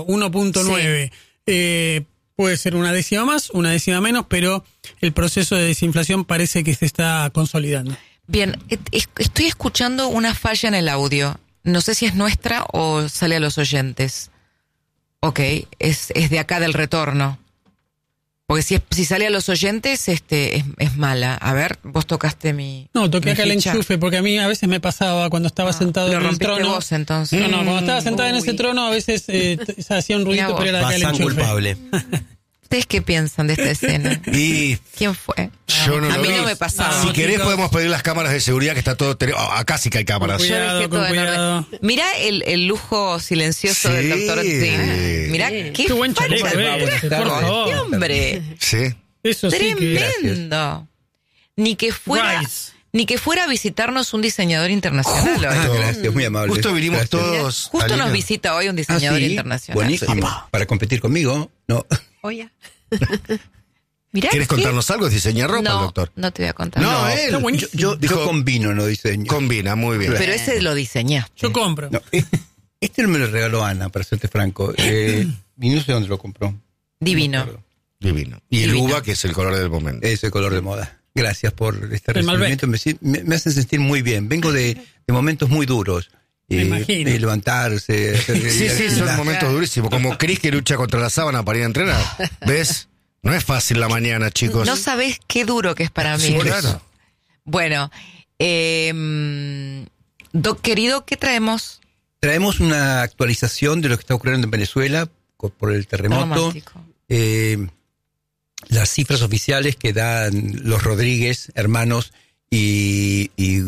ejemplo, 1.9. Sí. Puede ser una décima más, una décima menos, pero el proceso de desinflación parece que se está consolidando. Bien, estoy escuchando una falla en el audio. No sé si es nuestra o sale a los oyentes. Ok, es de acá del retorno. Porque si sale a los oyentes, es mala. A ver, vos tocaste mi... No, toqué acá el ficha. enchufe, porque a mí a veces me pasaba cuando estaba sentado lo en el rompiste trono. vos, entonces. No, cuando estaba sentada en ese trono a veces se hacía un ruidito, Mirá pero era acá el Bazán enchufe. culpable. ¿Ustedes qué piensan de esta escena? Y ¿Quién fue? yo no A lo mí vi. no me pasaba. Si querés chicos. podemos pedir las cámaras de seguridad, que está todo... acá sí que hay cámaras. Con cuidado, Yo dejé con todo en cuidado. orden. Mirá el lujo silencioso Sí. del doctor. Mirá qué buen falta chaleco, de por favor. este hombre. Sí. Eso sí que... Tremendo. Ni que fuera a visitarnos un diseñador internacional. Justo. hoy. Gracias, muy amable. Justo vinimos Gracias. todos... Justo Alina. nos visita hoy un diseñador ¿sí? internacional. Buenísimo. Para competir conmigo, no. Oye. Mirá ¿Quieres qué- contarnos algo? ¿Diseña ropa, no, doctor? No te voy a contar. No, nada. él. Yo Dijo, combino, no diseño. combina, muy bien. Pero ese lo diseñaste. Yo compro. No, este no me lo regaló Ana, para serte franco. Y no sé dónde lo compró. Divino. No me acuerdo. Divino. Y el Divino. uva, que es el color del momento. Es el color de moda. Gracias por este El Malbec. recibimiento. Me hacen sentir muy bien. Vengo de momentos muy duros. Me imagino. De levantarse. Sí, son momentos durísimos. Como Cris que lucha contra la sábana para ir a entrenar. ¿Ves? No es fácil la mañana, chicos. No sabés qué duro que es para mí. Sí, eso. claro. Bueno, Doc querido, ¿qué traemos? Traemos una actualización de lo que está ocurriendo en Venezuela por el terremoto. Romántico. Las cifras oficiales que dan los Rodríguez, hermanos, y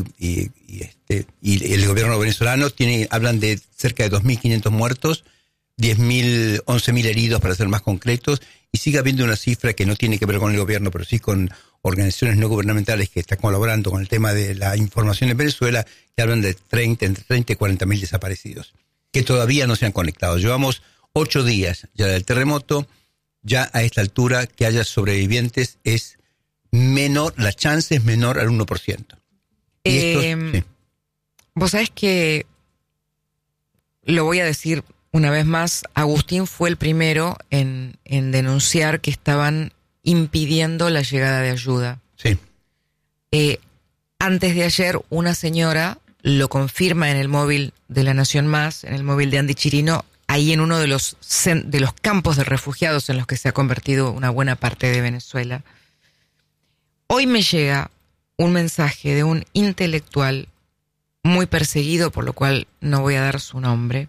el gobierno venezolano hablan de cerca de 2.500 muertos, 10.000, 11.000 heridos para ser más concretos, y sigue habiendo una cifra que no tiene que ver con el gobierno, pero sí con organizaciones no gubernamentales que están colaborando con el tema de la información en Venezuela, que hablan de entre 30 y 40.000 desaparecidos, que todavía no se han conectado. Llevamos 8 días ya del terremoto. Ya a esta altura que haya sobrevivientes es menor, la chance es menor al 1%. Y sí. Vos sabés que, lo voy a decir una vez más, Agustín fue el primero en denunciar que estaban impidiendo la llegada de ayuda. Sí. Antes de ayer, una señora lo confirma en el móvil de La Nación Más, en el móvil de Andy Chirino, ahí en uno de los campos de refugiados en los que se ha convertido una buena parte de Venezuela. Hoy me llega un mensaje de un intelectual muy perseguido, por lo cual no voy a dar su nombre,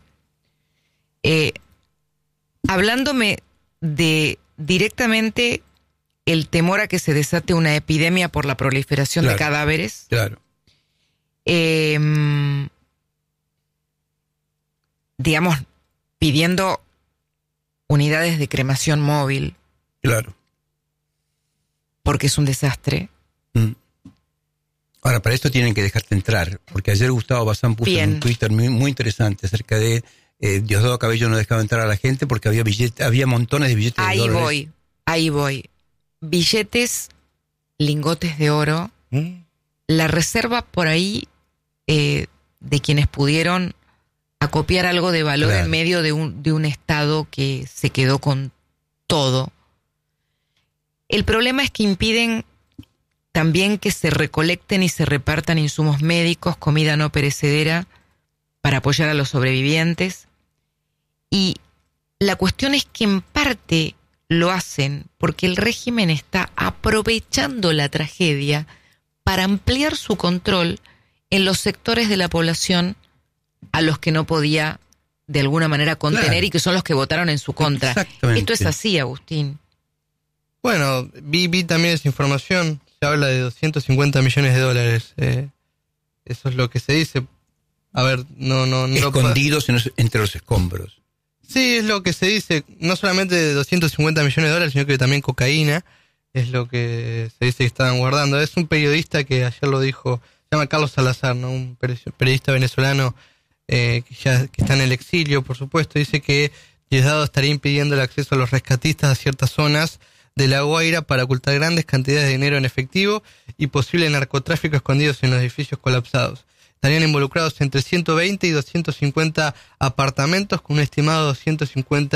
hablándome de directamente el temor a que se desate una epidemia por la proliferación de cadáveres. Claro. Digamos, pidiendo unidades de cremación móvil. Claro. Porque es un desastre. Ahora, para esto tienen que dejarte entrar, porque ayer Gustavo Bazán puso en un Twitter muy interesante acerca de Diosdado Cabello no dejaba entrar a la gente porque había montones de billetes de dólares. Ahí voy. Billetes, lingotes de oro, la reserva por ahí de quienes pudieron acopiar algo de valor en medio de un Estado que se quedó con todo. El problema es que impiden también que se recolecten y se repartan insumos médicos, comida no perecedera para apoyar a los sobrevivientes. Y la cuestión es que en parte lo hacen porque el régimen está aprovechando la tragedia para ampliar su control en los sectores de la población a los que no podía de alguna manera contener y que son los que votaron en su contra. Esto es así, Agustín. Bueno, vi también esa información. Se habla de 250 millones de dólares. Eso es lo que se dice. A ver, no escondidos entre los escombros. Sí, es lo que se dice. No solamente de 250 millones de dólares, sino que también cocaína. Es lo que se dice que estaban guardando. Es un periodista que ayer lo dijo, se llama Carlos Salazar, ¿no? Un periodista venezolano que está en el exilio, por supuesto. Dice que Diosdado estaría impidiendo el acceso a los rescatistas a ciertas zonas de La Guaira para ocultar grandes cantidades de dinero en efectivo y posible narcotráfico escondidos en los edificios colapsados. Estarían involucrados entre 120 y 250 apartamentos con un estimado de 250